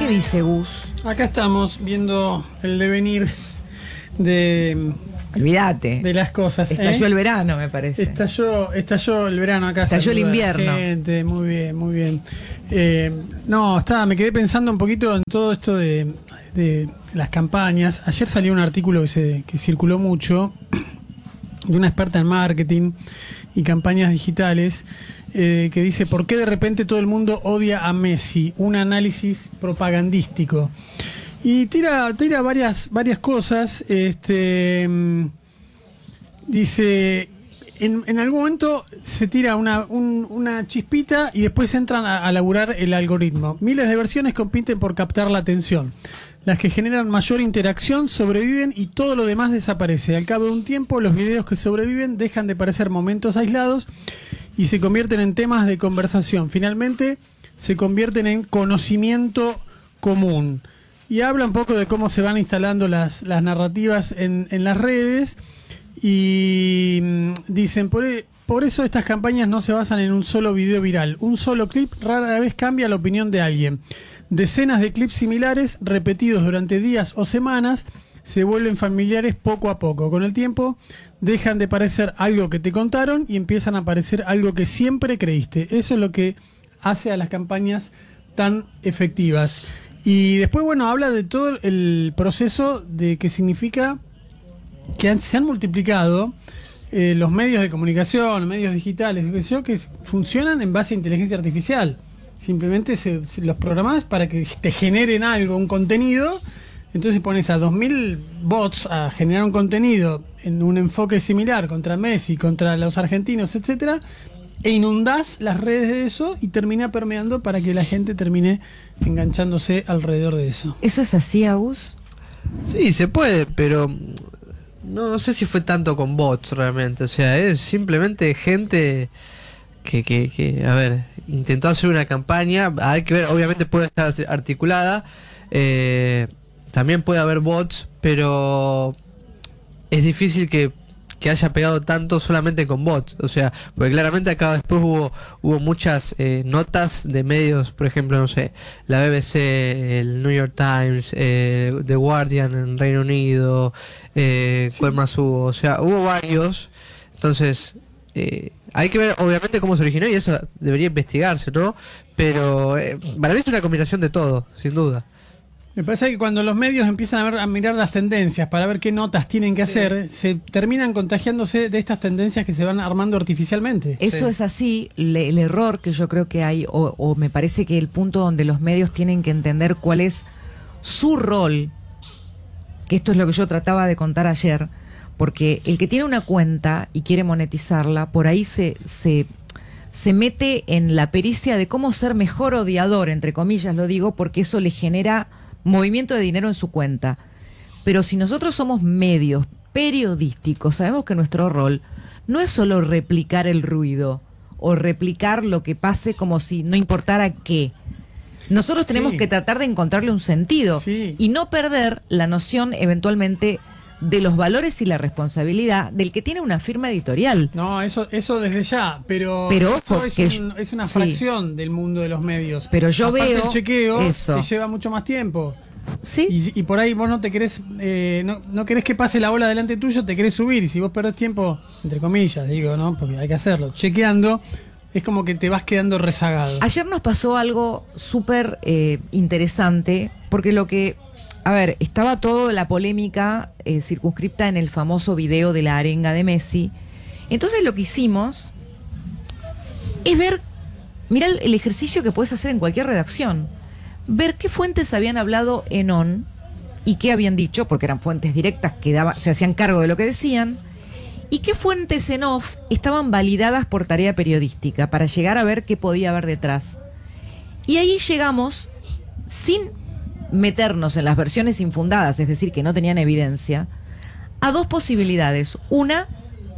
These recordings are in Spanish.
¿Qué dice Gus? Acá estamos viendo el devenir de Olvídate. las cosas. Estalló el verano, me parece. Estalló el verano acá. Estalló el invierno. Gente, muy bien, muy bien. Me quedé pensando un poquito en todo esto de las campañas. Ayer salió un artículo que circuló mucho de una experta en marketing y campañas digitales que dice ¿por qué de repente todo el mundo odia a Messi? Un análisis propagandístico. Y tira varias cosas. Dice, en algún momento se tira una chispita y después entran a laburar el algoritmo. Miles de versiones compiten por captar la atención. Las que generan mayor interacción sobreviven y todo lo demás desaparece. Al cabo de un tiempo, los videos que sobreviven dejan de parecer momentos aislados y se convierten en temas de conversación. Finalmente, se convierten en conocimiento común. Y habla un poco de cómo se van instalando las narrativas en las redes y dicen, por eso estas campañas no se basan en un solo video viral. Un solo clip rara vez cambia la opinión de alguien. Decenas de clips similares, repetidos durante días o semanas, se vuelven familiares poco a poco. Con el tiempo, dejan de parecer algo que te contaron y empiezan a parecer algo que siempre creíste. Eso es lo que hace a las campañas tan efectivas. Y después, habla de todo el proceso de que significa que se han multiplicado los medios de comunicación, medios digitales, que funcionan en base a inteligencia artificial. Simplemente los programás para que te generen algo, un contenido. Entonces pones a 2000 bots a generar un contenido en un enfoque similar contra Messi, contra los argentinos, etcétera, e inundás las redes de eso y termina permeando para que la gente termine enganchándose alrededor de eso. ¿Eso es así, Agus? Sí, se puede, pero no sé si fue tanto con bots realmente. O sea, es simplemente gente que a ver, intentó hacer una campaña. Hay que ver, obviamente puede estar articulada. También puede haber bots, pero es difícil que haya pegado tanto solamente con bots. O sea, porque claramente acá después hubo muchas notas de medios, por ejemplo, no sé, la BBC, el New York Times, The Guardian en Reino Unido, ¿cuál más hubo? O sea, hubo varios. Entonces, hay que ver obviamente cómo se originó y eso debería investigarse, ¿no? Pero para mí es una combinación de todo, sin duda. Me parece que cuando los medios empiezan a mirar las tendencias para ver qué notas tienen que hacer, se terminan contagiándose de estas tendencias que se van armando artificialmente. Eso es así. El error que yo creo que hay, o me parece que el punto donde los medios tienen que entender cuál es su rol, que esto es lo que yo trataba de contar ayer, porque el que tiene una cuenta y quiere monetizarla, por ahí se mete en la pericia de cómo ser mejor odiador, entre comillas lo digo, porque eso le genera movimiento de dinero en su cuenta. Pero si nosotros somos medios periodísticos, sabemos que nuestro rol no es solo replicar el ruido o replicar lo que pase como si no importara qué. Nosotros tenemos que tratar de encontrarle un sentido y no perder la noción eventualmente de los valores y la responsabilidad del que tiene una firma editorial. No, eso desde ya, pero ojo, es una fracción del mundo de los medios. Pero yo aparte veo el chequeo eso. te lleva mucho más tiempo. Sí. Y por ahí vos no te querés, no querés que pase la ola delante tuyo, te querés subir. Y si vos perdés tiempo, entre comillas, digo, ¿no? Porque hay que hacerlo, chequeando, es como que te vas quedando rezagado. Ayer nos pasó algo súper interesante, porque estaba toda la polémica circunscripta en el famoso video de la arenga de Messi. Entonces lo que hicimos es mira el ejercicio que puedes hacer en cualquier redacción, ver qué fuentes habían hablado en on y qué habían dicho, porque eran fuentes directas que se hacían cargo de lo que decían, y qué fuentes en off estaban validadas por tarea periodística, para llegar a ver qué podía haber detrás. Y ahí llegamos, sin meternos en las versiones infundadas, es decir, que no tenían evidencia, a dos posibilidades. Una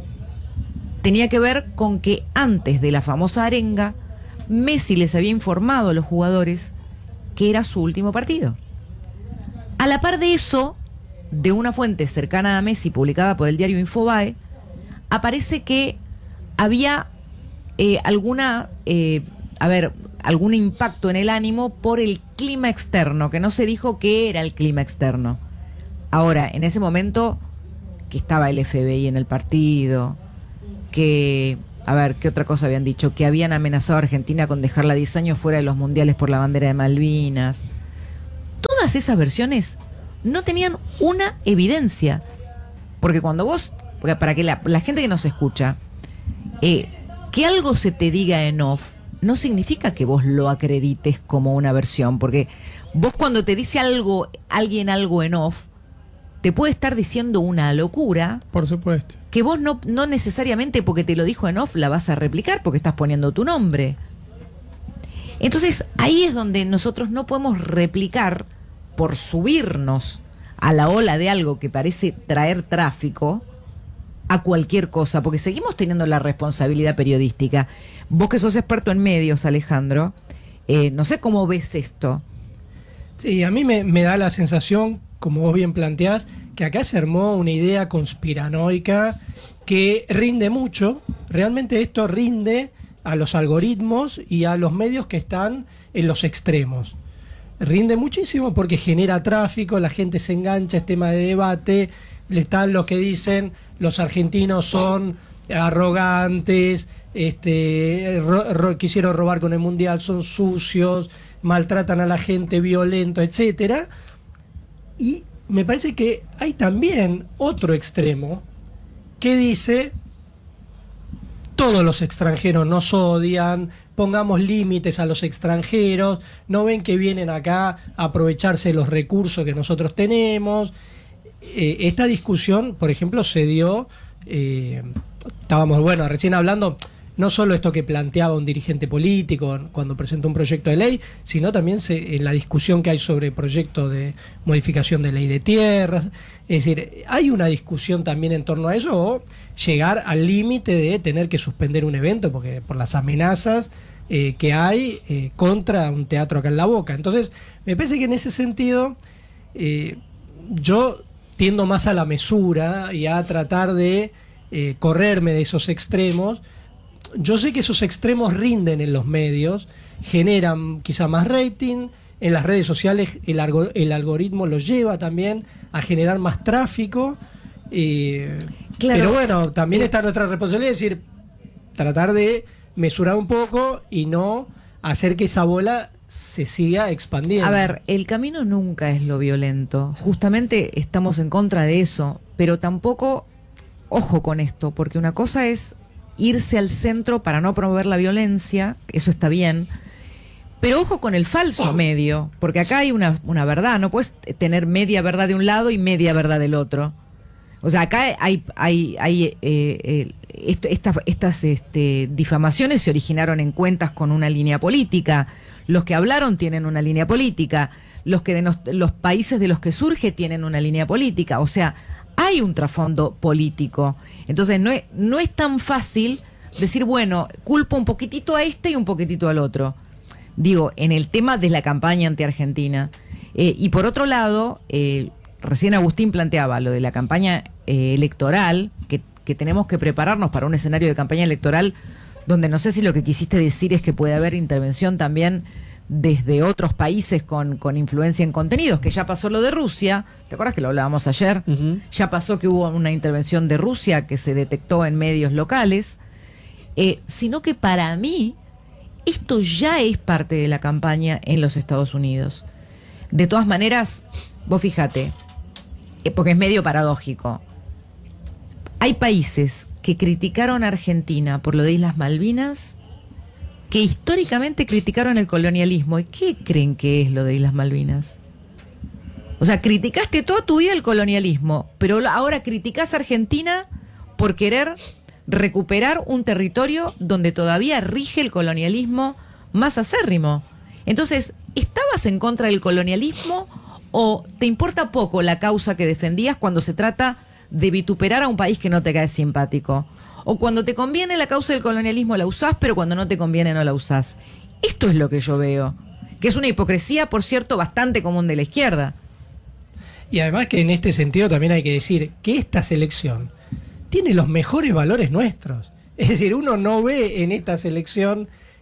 tenía que ver con que antes de la famosa arenga, Messi les había informado a los jugadores que era su último partido. A la par de eso, de una fuente cercana a Messi, publicada por el diario Infobae, aparece que había algún impacto en el ánimo por el clima externo, que no se dijo qué era el clima externo. Ahora, en ese momento que estaba el FBI en el partido, que, a ver, ¿qué otra cosa habían dicho? Que habían amenazado a Argentina con dejarla 10 años fuera de los mundiales por la bandera de Malvinas. Todas esas versiones no tenían una evidencia. Porque cuando vos, para que la gente que nos escucha, que algo se te diga en off, no significa que vos lo acredites como una versión. Porque vos cuando te dice alguien algo en off, te puede estar diciendo una locura. Por supuesto. Que vos no necesariamente porque te lo dijo en off la vas a replicar porque estás poniendo tu nombre. Entonces ahí es donde nosotros no podemos replicar por subirnos a la ola de algo que parece traer tráfico a cualquier cosa, porque seguimos teniendo la responsabilidad periodística. Vos que sos experto en medios, Alejandro, no sé cómo ves esto. Sí, a mí me da la sensación, como vos bien planteás, que acá se armó una idea conspiranoica que rinde mucho. Realmente esto rinde a los algoritmos y a los medios que están en los extremos. Rinde muchísimo porque genera tráfico, la gente se engancha, es tema de debate. Están los que dicen los argentinos son arrogantes, quisieron robar con el mundial, son sucios, maltratan a la gente, violento, etcétera. Y me parece que hay también otro extremo que dice todos los extranjeros nos odian, pongamos límites a los extranjeros, no ven que vienen acá a aprovecharse de los recursos que nosotros tenemos. Esta discusión, por ejemplo, se dio, estábamos, recién hablando, no solo esto que planteaba un dirigente político cuando presentó un proyecto de ley, sino también en la discusión que hay sobre proyectos de modificación de ley de tierras. Es decir, hay una discusión también en torno a eso, o llegar al límite de tener que suspender un evento porque por las amenazas que hay contra un teatro acá en La Boca. Entonces, me parece que en ese sentido yo tiendo más a la mesura y a tratar de correrme de esos extremos. Yo sé que esos extremos rinden en los medios, generan quizá más rating, en las redes sociales el algoritmo los lleva también a generar más tráfico, claro. Pero bueno, también está nuestra responsabilidad, es decir, tratar de mesurar un poco y no hacer que esa bola se siga expandiendo. A ver, el camino nunca es lo violento, justamente estamos en contra de eso, pero tampoco, ojo con esto, porque una cosa es irse al centro para no promover la violencia, eso está bien, pero ojo con el falso medio, porque acá hay una verdad, no puedes tener media verdad de un lado y media verdad del otro. O sea, acá estas difamaciones se originaron en cuentas con una línea política, los que hablaron tienen una línea política, los países de los que surge tienen una línea política, o sea, hay un trasfondo político. Entonces no es tan fácil decir, bueno, culpo un poquitito a este y un poquitito al otro. Digo, en el tema de la campaña anti-Argentina. Y por otro lado, recién Agustín planteaba lo de la campaña electoral, que tenemos que prepararnos para un escenario de campaña electoral donde no sé si lo que quisiste decir es que puede haber intervención también desde otros países con influencia en contenidos, que ya pasó lo de Rusia, ¿te acuerdas que lo hablábamos ayer? Uh-huh. Ya pasó que hubo una intervención de Rusia que se detectó en medios locales, sino que para mí esto ya es parte de la campaña en los Estados Unidos. De todas maneras, vos fíjate, porque es medio paradójico, hay países que criticaron a Argentina por lo de Islas Malvinas, que históricamente criticaron el colonialismo. ¿Y qué creen que es lo de Islas Malvinas? O sea, criticaste toda tu vida el colonialismo, pero ahora criticás a Argentina por querer recuperar un territorio donde todavía rige el colonialismo más acérrimo. Entonces, ¿estabas en contra del colonialismo o te importa poco la causa que defendías cuando se trata de vituperar a un país que no te cae simpático? O cuando te conviene la causa del colonialismo la usás, pero cuando no te conviene no la usás. Esto es lo que yo veo, que es una hipocresía, por cierto, bastante común de la izquierda. Y además que en este sentido también hay que decir que esta selección tiene los mejores valores nuestros. Es decir, uno no ve en esta selección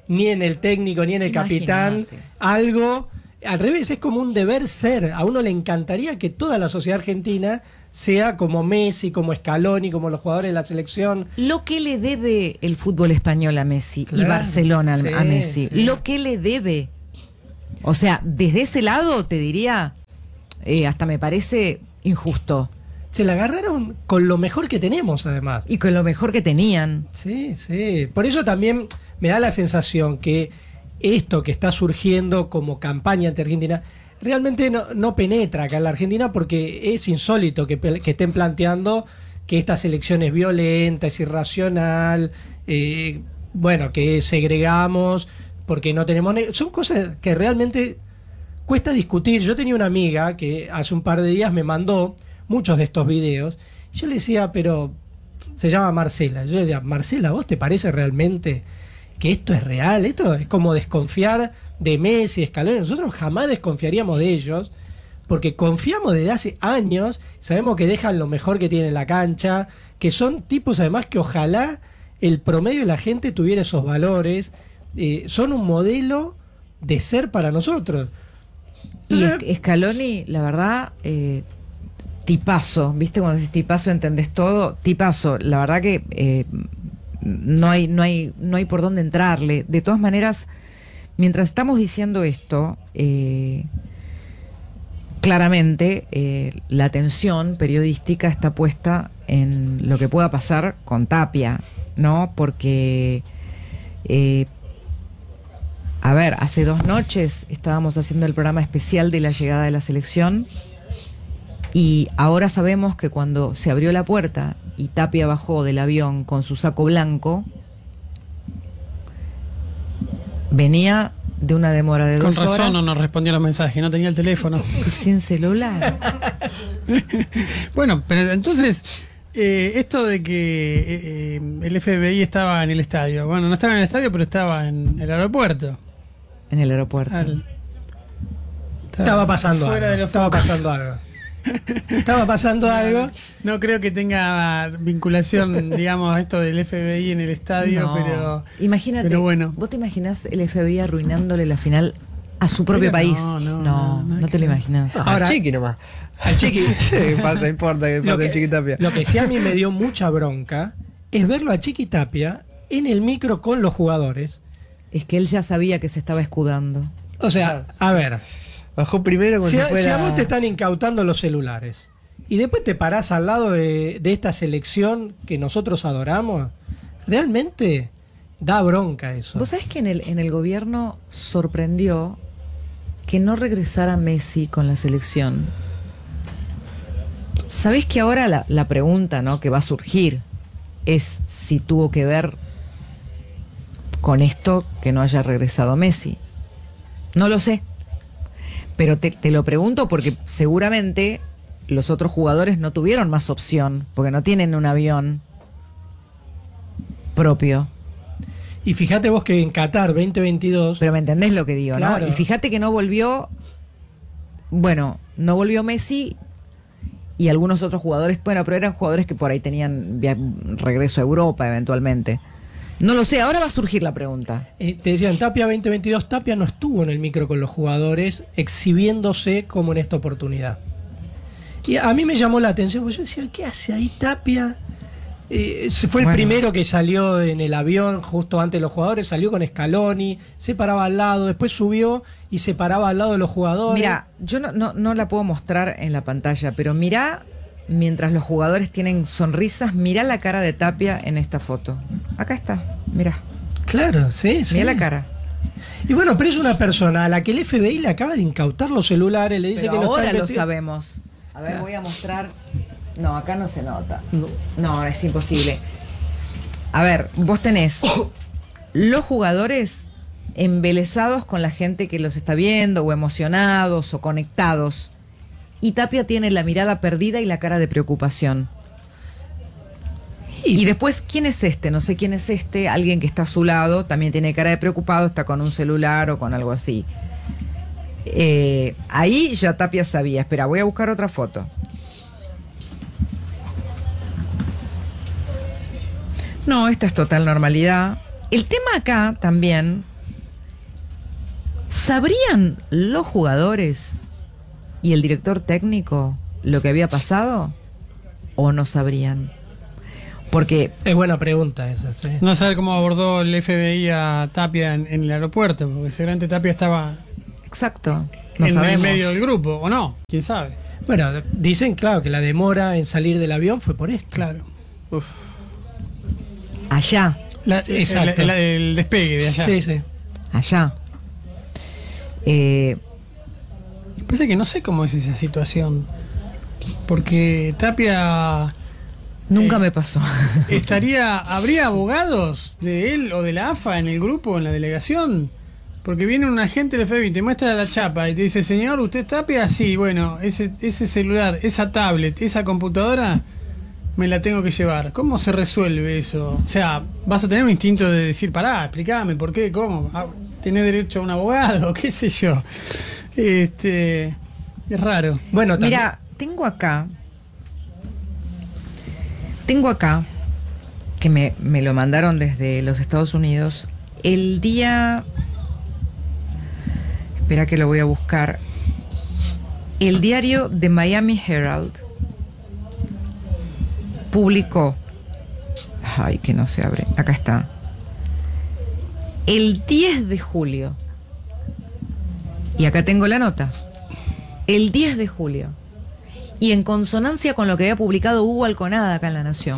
ni en el técnico, ni en el capitán. Imagínate. Algo, al revés, es como un deber ser. A uno le encantaría que toda la sociedad argentina sea como Messi, como Scaloni, como los jugadores de la selección. Lo que le debe el fútbol español a Messi y Claro, Barcelona sí, a Messi. sí. Lo que le debe. O sea, desde ese lado te diría, hasta me parece injusto. Se la agarraron con lo mejor que tenemos, además. Y con lo mejor que tenían. Sí, sí. Por eso también me da la sensación que esto que está surgiendo como campaña ante Argentina realmente no penetra acá en la Argentina, porque es insólito que estén planteando que esta selección es violenta, es irracional, bueno, que segregamos porque no tenemos... Son cosas que realmente cuesta discutir. Yo tenía una amiga que hace un par de días me mandó muchos de estos videos. Yo le decía, pero se llama Marcela. Yo le decía, Marcela, ¿vos te parece realmente que esto es real? Esto es como desconfiar de Messi, de Scaloni. Nosotros jamás desconfiaríamos de ellos, porque confiamos desde hace años, sabemos que dejan lo mejor que tienen en la cancha, que son tipos además que ojalá el promedio de la gente tuviera esos valores. Son un modelo de ser para nosotros. Y Scaloni, la verdad, tipazo, ¿viste? Cuando dices tipazo entendés todo. Tipazo, la verdad que no hay por dónde entrarle. De todas maneras, mientras estamos diciendo esto, claramente la atención periodística está puesta en lo que pueda pasar con Tapia, ¿no? Porque a ver, hace 2 noches estábamos haciendo el programa especial de la llegada de la selección y ahora sabemos que cuando se abrió la puerta y Tapia bajó del avión con su saco blanco, venía de una demora de 2 horas. Con razón no nos respondió los mensajes, no tenía el teléfono. Sin celular. Bueno, pero entonces, esto de que el FBI estaba en el estadio, bueno, no estaba en el estadio, pero estaba en el aeropuerto. En el aeropuerto. Estaba pasando fuera algo. de los Estaba focos. pasando algo. Estaba pasando algo. No creo que tenga vinculación, digamos, esto del FBI en el estadio, No. pero Imagínate, pero bueno. ¿vos te imaginás el FBI arruinándole la final a su propio Pero país? no No te lo imaginás. Ahora- Al Chiqui nomás. Al Chiqui. Sí, pasa, importa que pase el Chiqui Tapia. Lo que sí a mí me dio mucha bronca es verlo a Chiqui Tapia en el micro con los jugadores. Es que él ya sabía que se estaba escudando. O sea, a ver, Bajó primero como si si a, fuera... si a vos te están incautando los celulares y después te parás al lado de esta selección que nosotros adoramos, realmente da bronca eso. Vos sabés que en el gobierno sorprendió que no regresara Messi con la selección. Sabés que ahora la pregunta, ¿no?, que va a surgir es si tuvo que ver con esto que no haya regresado Messi. No lo sé. Pero te lo pregunto porque seguramente los otros jugadores no tuvieron más opción, porque no tienen un avión propio. Y fíjate vos que en Qatar 2022... Pero me entendés lo que digo, Claro. ¿no? Y fíjate que no volvió, bueno, no volvió Messi y algunos otros jugadores, bueno, pero eran jugadores que por ahí tenían regreso a Europa eventualmente. No lo sé, ahora va a surgir la pregunta. Te decían, Tapia 2022, Tapia no estuvo en el micro con los jugadores exhibiéndose como en esta oportunidad. Y a mí me llamó la atención, porque yo decía, ¿qué hace ahí Tapia? Fue el Bueno. primero que salió en el avión justo antes de los jugadores, salió con Scaloni, se paraba al lado, después subió y se paraba al lado de los jugadores. Mira, yo no la puedo mostrar en la pantalla, pero mirá, mientras los jugadores tienen sonrisas, mirá la cara de Tapia en esta foto. Acá está, mirá. Claro, sí, sí. Mirá la cara. Y bueno, pero es una persona a la que el FBI le acaba de incautar los celulares, le dice Pero que no ahora está lo investi- sabemos. A ver, voy a mostrar. No, acá no se nota. No. No, es imposible. A ver, vos tenés los jugadores embelesados con la gente que los está viendo, o emocionados, o conectados. Y Tapia tiene la mirada perdida y la cara de preocupación. Y después, ¿quién es este? No sé quién es este. Alguien que está a su lado, también tiene cara de preocupado, está con un celular o con algo así. Ahí ya Tapia sabía. Espera, voy a buscar otra foto. No, esta es total normalidad. El tema acá también ¿Sabrían los jugadores y el director técnico lo que había pasado? ¿O no sabrían? Porque Es buena pregunta esa, sí. No saber cómo abordó el FBI a Tapia en el aeropuerto, porque seguramente Tapia estaba exacto, no en el sabemos. medio del grupo, o no, quién sabe. Bueno, dicen, claro, que la demora en salir del avión fue por esto. Claro. Allá, Exacto. El despegue de allá. Sí, sí. allá. Pasa que no sé cómo es esa situación, porque Tapia Nunca me pasó. ¿habría abogados de él o de la AFA en el grupo, en la delegación? Porque viene un agente del FBI, te muestra la chapa y te dice, señor, ¿usted es Tapia? Sí, bueno, ese celular, esa tablet, esa computadora, me la tengo que llevar. ¿Cómo se resuelve eso? O sea, vas a tener un instinto de decir, pará, explícame, ¿por qué? ¿Cómo? ¿Tenés derecho a un abogado? ¿Qué sé yo? Es raro. Bueno, también, Mira, tengo acá, que me lo mandaron desde los Estados Unidos, el día... Espera que lo voy a buscar. El diario The Miami Herald publicó... Ay, que no se abre. Acá está. El 10 de julio. Y acá tengo la nota. El 10 de julio. Y en consonancia con lo que había publicado Hugo Alconada acá en La Nación.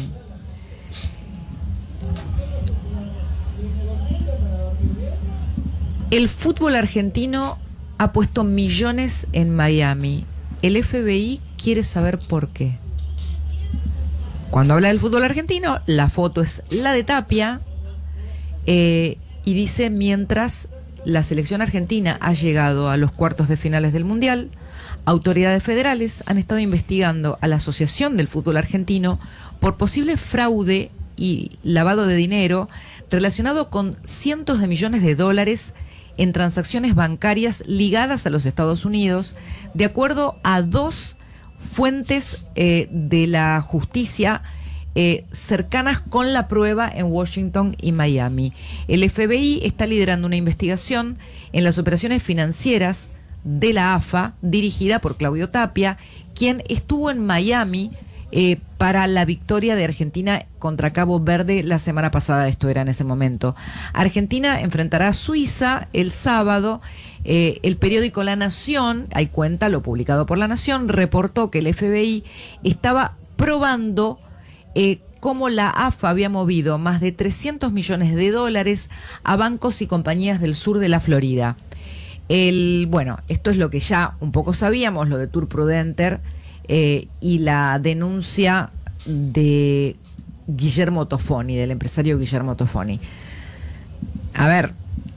El fútbol argentino ha puesto millones en Miami. El FBI quiere saber por qué. Cuando habla del fútbol argentino, la foto es la de Tapia y dice: mientras la selección argentina ha llegado a los cuartos de finales del Mundial, autoridades federales han estado investigando a la Asociación del Fútbol Argentino por posible fraude y lavado de dinero relacionado con cientos de millones de dólares en transacciones bancarias ligadas a los Estados Unidos, de acuerdo a dos fuentes de la justicia cercanas con la prueba en Washington y Miami. El FBI está liderando una investigación en las operaciones financieras de la AFA, dirigida por Claudio Tapia, quien estuvo en Miami para la victoria de Argentina contra Cabo Verde la semana pasada. Esto era en ese momento. Argentina enfrentará a Suiza el sábado. El periódico La Nación, ahí cuenta, lo publicado por La Nación, reportó que el FBI estaba probando cómo la AFA había movido más de 300 millones de dólares a bancos y compañías del sur de la Florida. Bueno, esto es lo que ya un poco sabíamos, lo de Tour Prudenter y la denuncia de Guillermo Tofoni, del empresario Guillermo Tofoni. A ver,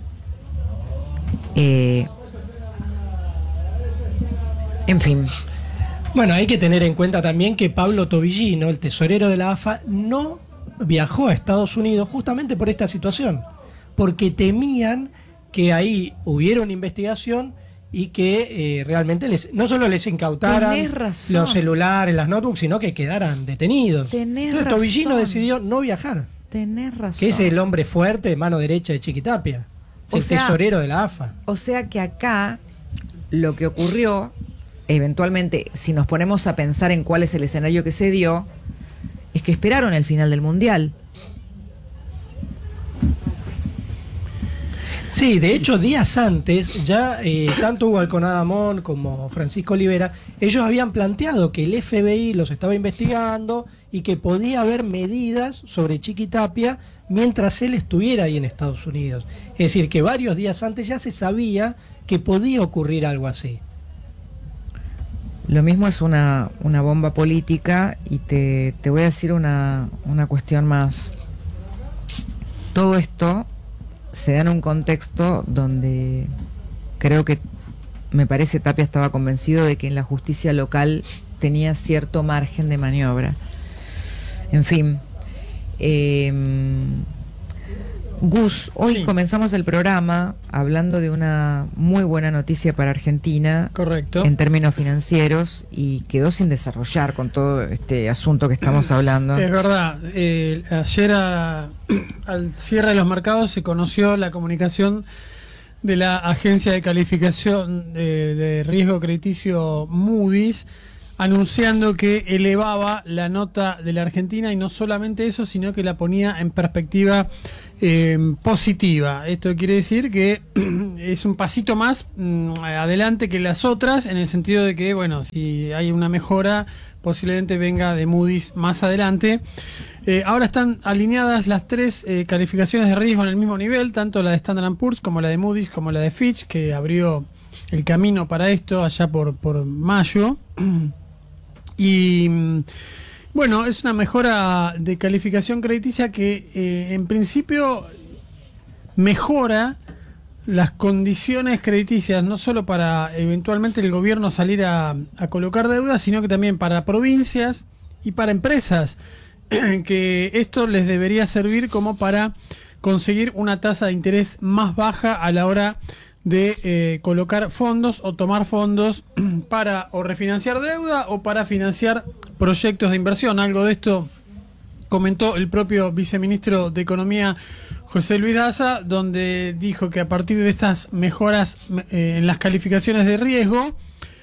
en fin. Bueno, hay que tener en cuenta también que Pablo Tobillino, el tesorero de la AFA, no viajó a Estados Unidos justamente por esta situación, porque temían que ahí hubiera una investigación y que realmente no solo les incautaran Tenés razón. los celulares, las notebooks, sino que quedaran detenidos. Tenés Entonces, Tobillino razón. decidió no viajar, Tenés razón. que es el hombre fuerte, mano derecha de Chiquitapia, es O el sea, tesorero de la AFA. O sea que acá lo que ocurrió, eventualmente, si nos ponemos a pensar en cuál es el escenario que se dio, es que esperaron el final del Mundial. Sí, de hecho, días antes, ya tanto Hugo Alconada Amón como Francisco Olivera, ellos habían planteado que el FBI los estaba investigando y que podía haber medidas sobre Chiquitapia mientras él estuviera ahí en Estados Unidos. Es decir, que varios días antes ya se sabía que podía ocurrir algo así. Lo mismo es una bomba política y te voy a decir una cuestión más. Todo esto se da en un contexto donde creo que, me parece, Tapia estaba convencido de que en la justicia local tenía cierto margen de maniobra. En fin. Gus, hoy Sí. comenzamos el programa hablando de una muy buena noticia para Argentina. Correcto. En términos financieros, y quedó sin desarrollar con todo este asunto que estamos hablando. Es verdad. Ayer al cierre de los mercados se conoció la comunicación de la agencia de calificación de riesgo crediticio Moody's, anunciando que elevaba la nota de la Argentina, y no solamente eso, sino que la ponía en perspectiva positiva. Esto quiere decir que es un pasito más adelante que las otras, en el sentido de que, bueno, si hay una mejora, posiblemente venga de Moody's más adelante. Ahora están alineadas las tres calificaciones de riesgo en el mismo nivel, tanto la de Standard & Poor's como la de Moody's como la de Fitch, que abrió el camino para esto allá por mayo. Y bueno, es una mejora de calificación crediticia que en principio mejora las condiciones crediticias, no solo para eventualmente el gobierno salir a colocar deuda, sino que también para provincias y para empresas, que esto les debería servir como para conseguir una tasa de interés más baja a la hora de colocar fondos o tomar fondos para o refinanciar deuda o para financiar proyectos de inversión. Algo de esto comentó el propio viceministro de Economía, José Luis Daza, donde dijo que a partir de estas mejoras en las calificaciones de riesgo,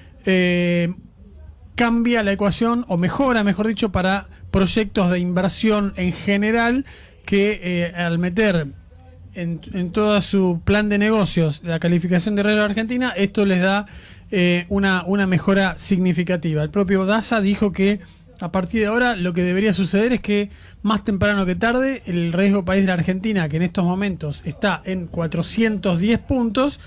cambia la ecuación, o mejora, mejor dicho, para proyectos de inversión en general, que al meter en todo su plan de negocios la calificación de riesgo de Argentina, esto les da una mejora significativa. El propio Daza dijo que a partir de ahora lo que debería suceder es que más temprano que tarde el riesgo país de la Argentina, que en estos momentos está en 410 puntos,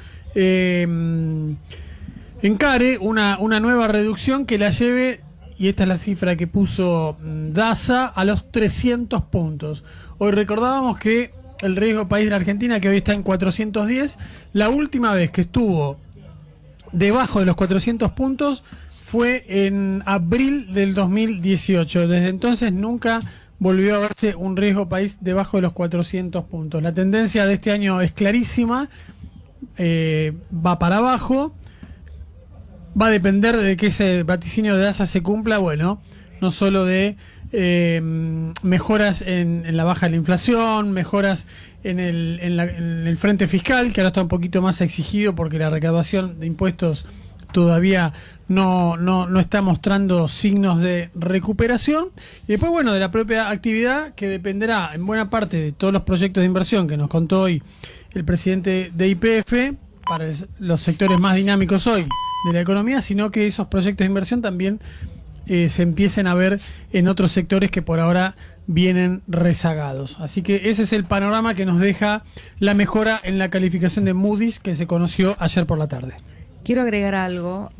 encare una nueva reducción que la lleve, y esta es la cifra que puso Daza, a los 300 puntos. Hoy recordábamos que el riesgo país de la Argentina, que hoy está en 410, la última vez que estuvo debajo de los 400 puntos fue en abril del 2018. Desde entonces nunca volvió a verse un riesgo país debajo de los 400 puntos. La tendencia de este año es clarísima, va para abajo. Va a depender de que ese vaticinio de Daza se cumpla, bueno, no solo de mejoras en la baja de la inflación, mejoras en el frente fiscal, que ahora está un poquito más exigido porque la recaudación de impuestos todavía no está mostrando signos de recuperación, y después, bueno, de la propia actividad, que dependerá en buena parte de todos los proyectos de inversión que nos contó hoy el presidente de YPF, para los sectores más dinámicos hoy de la economía, sino que esos proyectos de inversión también se empiecen a ver en otros sectores que por ahora vienen rezagados. Así que ese es el panorama que nos deja la mejora en la calificación de Moody's, que se conoció ayer por la tarde. Quiero agregar algo.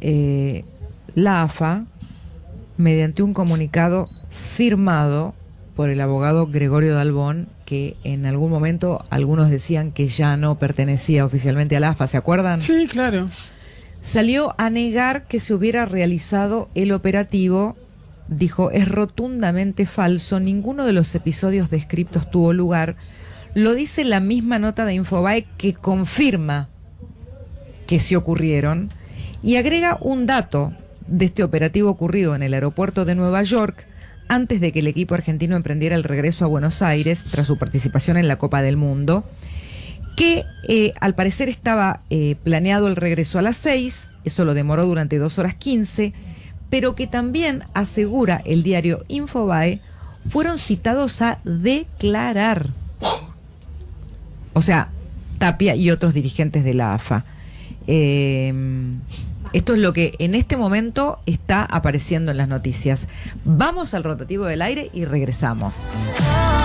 La AFA, mediante un comunicado firmado por el abogado Gregorio Dalbón, que en algún momento algunos decían que ya no pertenecía oficialmente a la AFA, ¿se acuerdan? Sí, claro. Salió a negar que se hubiera realizado el operativo. Dijo: es rotundamente falso, ninguno de los episodios descritos tuvo lugar. Lo dice la misma nota de Infobae, que confirma que sí ocurrieron, y agrega un dato de este operativo ocurrido en el aeropuerto de Nueva York antes de que el equipo argentino emprendiera el regreso a Buenos Aires tras su participación en la Copa del Mundo, que al parecer estaba planeado el regreso a las 6, eso lo demoró durante 2 horas 15, pero que también, asegura el diario Infobae, fueron citados a declarar. O sea, Tapia y otros dirigentes de la AFA. Esto es lo que en este momento está apareciendo en las noticias. Vamos al rotativo del aire y regresamos.